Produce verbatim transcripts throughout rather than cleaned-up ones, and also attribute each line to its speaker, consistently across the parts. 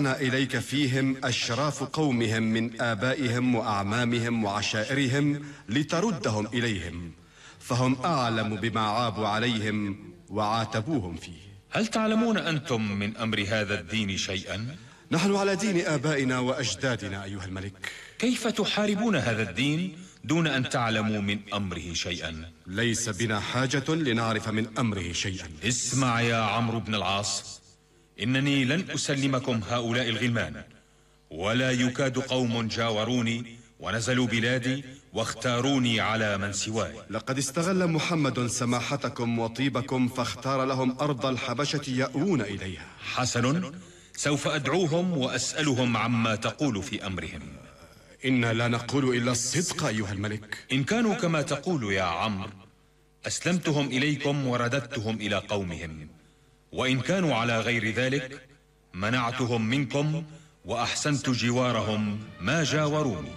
Speaker 1: بعثنا إليك فيهم أشراف قومهم من آبائهم وأعمامهم وعشائرهم لتردهم إليهم، فهم أعلم بما عابوا عليهم وعاتبوهم فيه.
Speaker 2: هل تعلمون أنتم من أمر هذا الدين شيئا؟
Speaker 1: نحن على دين آبائنا وأجدادنا أيها الملك.
Speaker 2: كيف تحاربون هذا الدين دون أن تعلموا من أمره شيئا؟
Speaker 1: ليس بنا حاجة لنعرف من أمره شيئا.
Speaker 2: اسمع يا عمرو بن العاص، إنني لن أسلمكم هؤلاء الغلمان، ولا يكاد قوم جاوروني ونزلوا بلادي واختاروني على من سواي.
Speaker 1: لقد استغل محمد سماحتكم وطيبكم فاختار لهم أرض الحبشة يأوون إليها.
Speaker 2: حسن، سوف أدعوهم وأسألهم عما تقول في أمرهم.
Speaker 1: إنا لا نقول إلا الصدق أيها الملك.
Speaker 2: إن كانوا كما تقول يا عمرو أسلمتهم إليكم ورددتهم إلى قومهم، وإن كانوا على غير ذلك منعتهم منكم وأحسنت جوارهم ما جاوروني.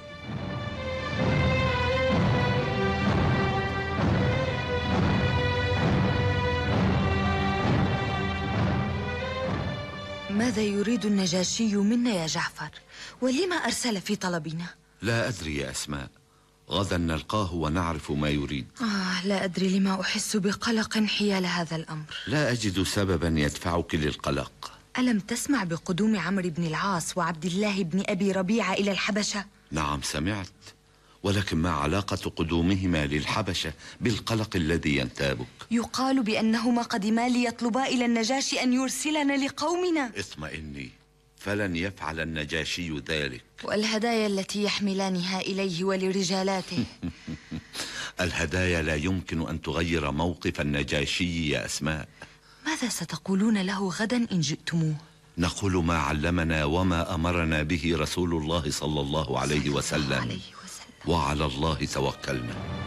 Speaker 3: ماذا يريد النجاشي منا يا جعفر؟ ولما أرسل في طلبنا؟
Speaker 4: لا أدري يا أسماء، غدا نلقاه ونعرف ما يريد.
Speaker 3: آه لا أدري لما أحس بقلق حيال هذا الأمر.
Speaker 4: لا أجد سببا يدفعك للقلق.
Speaker 3: ألم تسمع بقدوم عمرو بن العاص وعبد الله بن أبي ربيعة إلى الحبشة؟
Speaker 4: نعم سمعت، ولكن ما علاقة قدومهما للحبشة بالقلق الذي ينتابك؟
Speaker 3: يقال بأنهما قدما ليطلبا إلى النجاشي أن يرسلنا لقومنا.
Speaker 4: اطمئني، فلن يفعل النجاشي ذلك.
Speaker 3: والهدايا التي يحملانها إليه ولرجالاته؟
Speaker 4: الهدايا لا يمكن أن تغير موقف النجاشي يا أسماء.
Speaker 3: ماذا ستقولون له غدا إن جئتموه؟
Speaker 4: نقول ما علمنا وما أمرنا به رسول الله صلى الله عليه وسلم, وعلى الله توكلنا.